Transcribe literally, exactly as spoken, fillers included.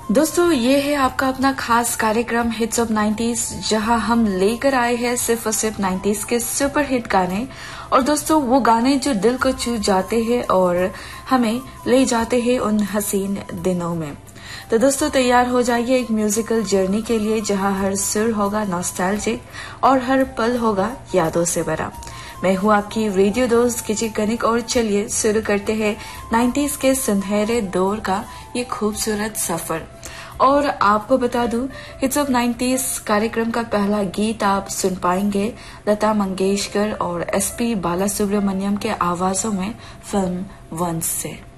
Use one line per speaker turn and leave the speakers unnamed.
दोस्तों, ये है आपका अपना खास कार्यक्रम हिट्स ऑफ नाइंटीज़, जहां हम लेकर आए हैं सिर्फ और सिर्फ नाइंटीज़ के सुपर हिट गाने। और दोस्तों, वो गाने जो दिल को छू जाते हैं और हमें ले जाते हैं उन हसीन दिनों में। तो दोस्तों, तैयार हो जाइए एक म्यूजिकल जर्नी के लिए, जहां हर सुर होगा नॉस्टैल्जिक और हर पल होगा यादों से भरा। मैं हूँ आपकी रेडियो दोस्त किची कनिक, और चलिए शुरू करते हैं नाइंटीज़ के सुनहरे दौर का ये खूबसूरत सफर। और आपको बता दूं, हिट्स ऑफ नाइंटीज़ कार्यक्रम का पहला गीत आप सुन पाएंगे लता मंगेशकर और एस पी बालासुब्रमण्यम के आवाजों में फिल्म वंस से।